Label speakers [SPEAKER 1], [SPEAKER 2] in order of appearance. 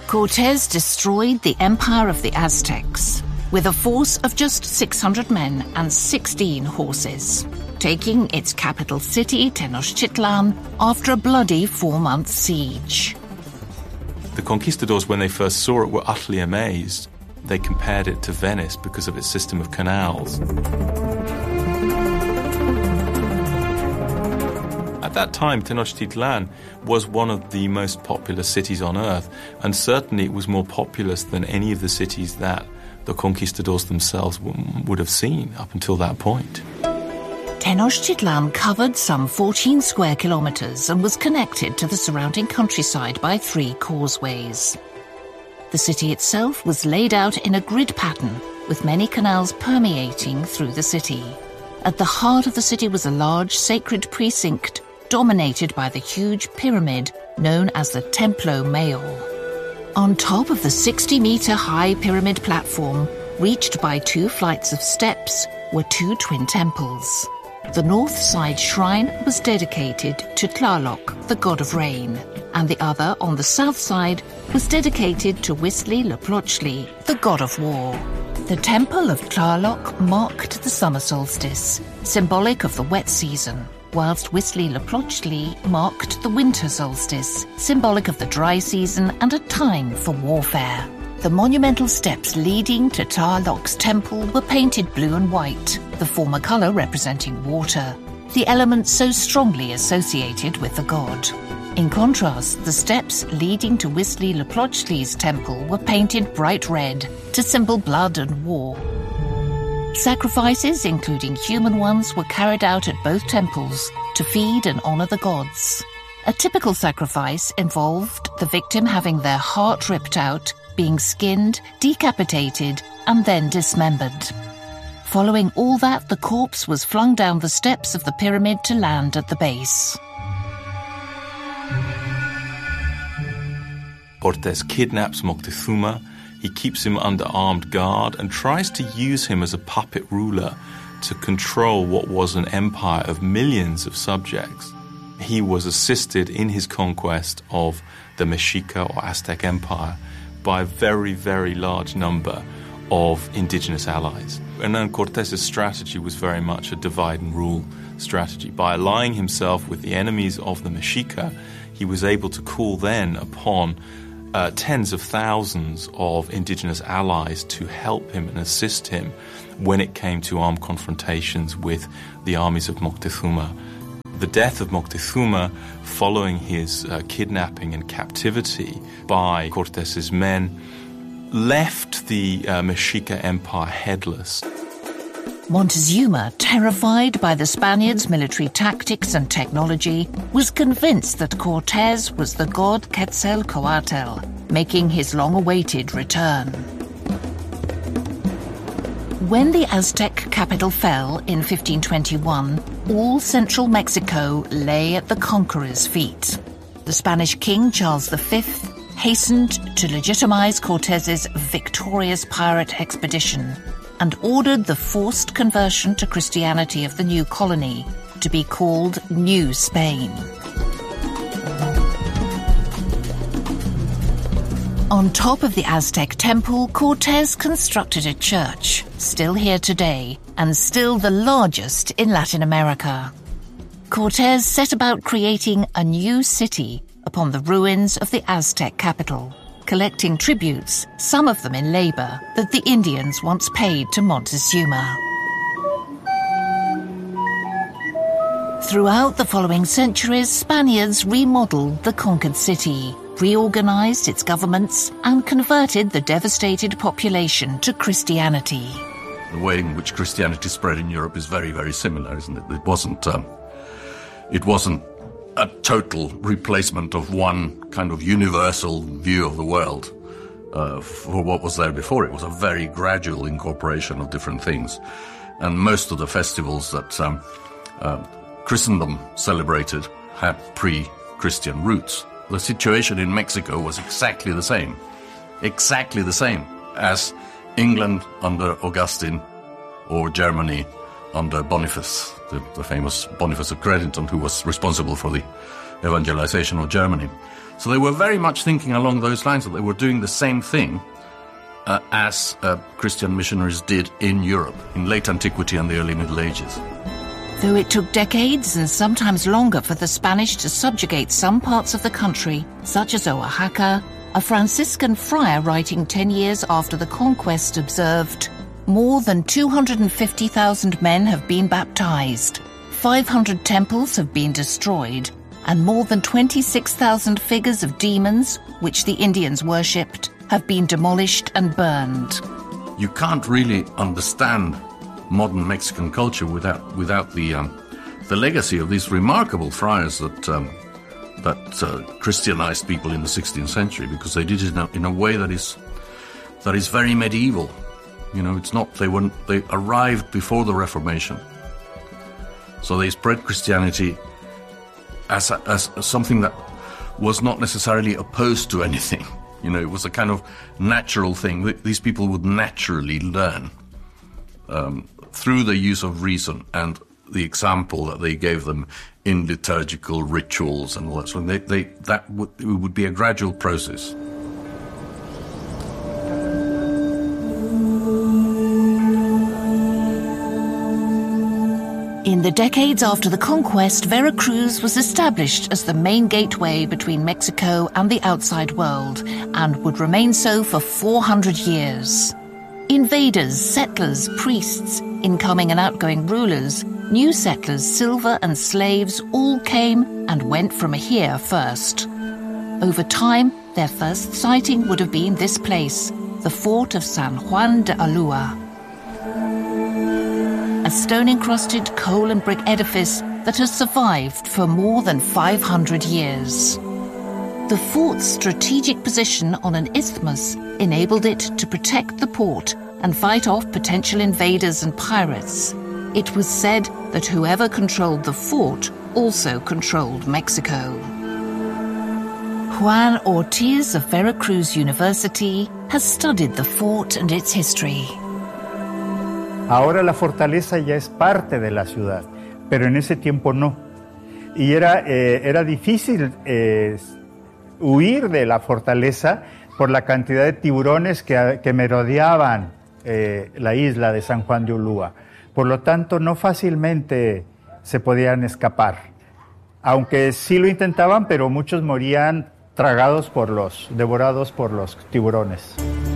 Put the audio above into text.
[SPEAKER 1] Cortés destroyed the empire of the Aztecs with a force of just 600 men and 16 horses, taking its capital city, Tenochtitlan, after a bloody 4-month siege.
[SPEAKER 2] The conquistadors, when they first saw it, were utterly amazed. They compared it to Venice because of its system of canals. At that time, Tenochtitlan was one of the most populous cities on earth, and certainly it was more populous than any of the cities that the conquistadors themselves would have seen up until that point.
[SPEAKER 1] Tenochtitlan covered some 14 square kilometers and was connected to the surrounding countryside by 3 causeways. The city itself was laid out in a grid pattern, with many canals permeating through the city. At the heart of the city was a large sacred precinct dominated by the huge pyramid known as the Templo Mayor. On top of the 60-meter-high pyramid platform, reached by 2 flights of steps, were 2 twin temples. The north side shrine was dedicated to Tlaloc, the god of rain, and the other, on the south side, was dedicated to Huitzilopochtli, the god of war. The temple of Tlaloc marked the summer solstice, symbolic of the wet season, whilst Huitzilopochtli marked the winter solstice, symbolic of the dry season and a time for warfare. The monumental steps leading to Tlaloc's temple were painted blue and white, the former colour representing water, the element so strongly associated with the god. In contrast, the steps leading to Huitzilopochtli's temple were painted bright red to symbol blood and war. Sacrifices, including human ones, were carried out at both temples to feed and honour the gods. A typical sacrifice involved the victim having their heart ripped out, being skinned, decapitated, and then dismembered. Following all that, the corpse was flung down the steps of the pyramid to land at the base.
[SPEAKER 2] Cortés kidnaps Moctezuma. He keeps him under armed guard and tries to use him as a puppet ruler to control what was an empire of millions of subjects. He was assisted in his conquest of the Mexica or Aztec Empire by a very, very large number of indigenous allies. And then Cortés' strategy was very much a divide and rule strategy. By allying himself with the enemies of the Mexica, he was able to call then upon tens of thousands of indigenous allies to help him and assist him when it came to armed confrontations with the armies of Moctezuma. The death of Moctezuma, following his kidnapping and captivity by Cortés' men, left the Mexica Empire headless.
[SPEAKER 1] Montezuma, terrified by the Spaniards' military tactics and technology, was convinced that Cortés was the god Quetzalcoatl, making his long-awaited return. When the Aztec capital fell in 1521, all central Mexico lay at the conqueror's feet. The Spanish king, Charles V, hastened to legitimize Cortés' victorious pirate expedition and ordered the forced conversion to Christianity of the new colony to be called New Spain. On top of the Aztec temple, Cortés constructed a church, still here today, and still the largest in Latin America. Cortés set about creating a new city upon the ruins of the Aztec capital, collecting tributes, some of them in labor, that the Indians once paid to Montezuma. Throughout the following centuries, Spaniards remodeled the conquered city, reorganized its governments, and converted the devastated population to Christianity.
[SPEAKER 3] The way in which Christianity spread in Europe is very, very similar, isn't it? It wasn't a total replacement of one kind of universal view of the world for what was there before. It was a very gradual incorporation of different things. And most of the festivals that Christendom celebrated had pre-Christian roots. The situation in Mexico was exactly the same as England under Augustine or Germany under Boniface, the famous Boniface of Crediton, who was responsible for the evangelization of Germany. So they were very much thinking along those lines, that they were doing the same thing as Christian missionaries did in Europe, in late antiquity and the early Middle Ages.
[SPEAKER 1] Though it took decades and sometimes longer for the Spanish to subjugate some parts of the country, such as Oaxaca, a Franciscan friar writing 10 years after the conquest observed, "More than 250,000 men have been baptized, 500 temples have been destroyed, and more than 26,000 figures of demons, which the Indians worshipped, have been demolished and burned."
[SPEAKER 3] You can't really understand modern Mexican culture without the legacy of these remarkable friars that Christianized people in the 16th century, because they did it in a way that is very medieval. You know, it's not they arrived before the Reformation, so they spread Christianity as something that was not necessarily opposed to anything. You know, it was a kind of natural thing. These people would naturally learn through the use of reason and the example that they gave them in liturgical rituals and all that. So it would be a gradual process.
[SPEAKER 1] In the decades after the conquest, Veracruz was established as the main gateway between Mexico and the outside world, and would remain so for 400 years. Invaders, settlers, priests, incoming and outgoing rulers, new settlers, silver and slaves all came and went from here first. Over time, their first sighting would have been this place, the fort of San Juan de Ulúa. A stone-encrusted coal and brick edifice that has survived for more than 500 years. The fort's strategic position on an isthmus enabled it to protect the port and fight off potential invaders and pirates. It was said that whoever controlled the fort also controlled Mexico. Juan Ortiz of Veracruz University has studied the fort and its history.
[SPEAKER 4] Ahora la fortaleza ya es parte de la ciudad, pero en ese tiempo no. Y era difícil huir de la fortaleza por la cantidad de tiburones que merodeaban la isla de San Juan de Ulúa. Por lo tanto, no fácilmente se podían escapar. Aunque sí lo intentaban, pero muchos morían devorados por los tiburones.